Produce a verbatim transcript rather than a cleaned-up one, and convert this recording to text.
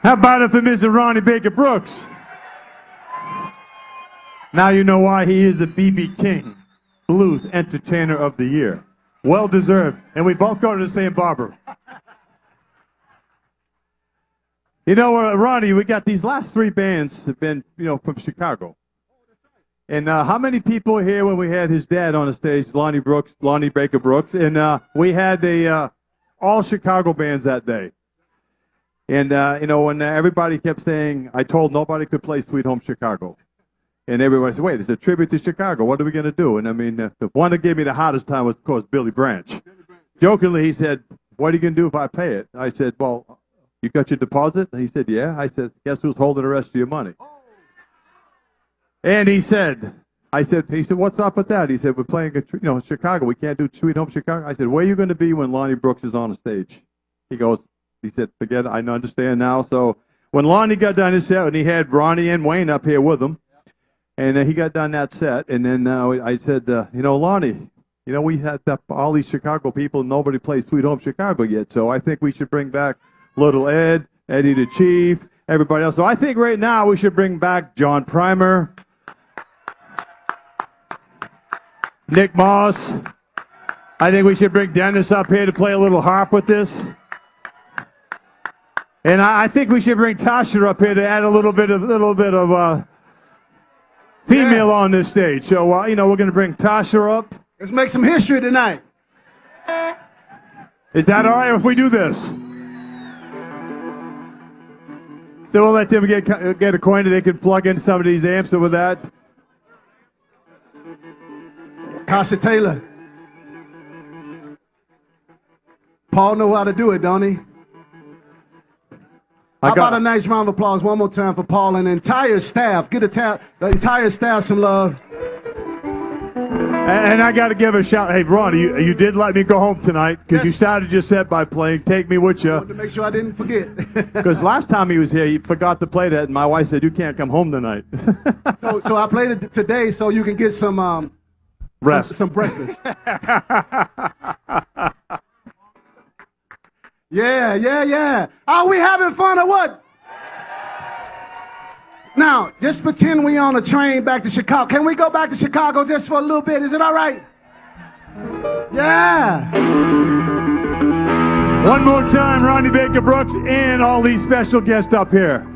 How about it for Mister Ronnie Baker Brooks? Now you know why he is the B B King Blues Entertainer of the Year. Well deserved. And we both go to the same barber. You know, uh, Ronnie, we got these last three bands have been, you know, from Chicago. And uh, how many people here when we had his dad on the stage, Lonnie Brooks, Lonnie Baker Brooks, and uh, we had a uh, all Chicago bands that day. And, uh, you know, when everybody kept saying, I told nobody could play Sweet Home Chicago. And everybody said, wait, it's a tribute to Chicago. What are we going to do? And, I mean, uh, the one that gave me the hardest time was, of course, Billy Branch. Billy Branch. Jokingly, he said, what are you going to do if I pay it? I said, well, you got your deposit? And he said, yeah. I said, guess who's holding the rest of your money? Oh. And he said, I said, he said, what's up with that? He said, we're playing, you know, Chicago. We can't do Sweet Home Chicago. I said, where are you going to be when Lonnie Brooks is on the stage? He goes, he said, forget it. I understand now. So when Lonnie got done his set, and he had Ronnie and Wayne up here with him, and uh, he got done that set, and then uh, I said, uh, you know, Lonnie, you know, we had that, all these Chicago people, nobody plays Sweet Home Chicago yet, so I think we should bring back Little Ed, Eddie the Chief, everybody else. So I think right now we should bring back John Primer, Nick Moss. I think we should bring Dennis up here to play a little harp with this. And I, I think we should bring Tasha up here to add a little bit of, little bit of, uh, female yeah. on this stage. So, uh, you know, we're going to bring Tasha up. Let's make some history tonight. Is that all right if we do this? So we'll let them get, get acquainted. They can plug in some of these amps. So with that. Tasha Taylor. Paul know how to do it, don't he? How about a nice round of applause one more time for Paul and the entire staff. Get a ta- the entire staff some love. And, and I got to give a shout. Hey, Ron, you, you did let me go home tonight because yes. you started your set by playing Take Me With You. I wanted to make sure I didn't forget. Because last time he was here, he forgot to play that, and my wife said, you can't come home tonight. so, so I played it today so you can get some um, rest, some, some breakfast. Yeah, yeah, yeah. Are we having fun or what? Now, just pretend we on a train back to Chicago. Can we go back to Chicago just for a little bit? Is it all right? Yeah. One more time, Ronnie Baker Brooks and all these special guests up here.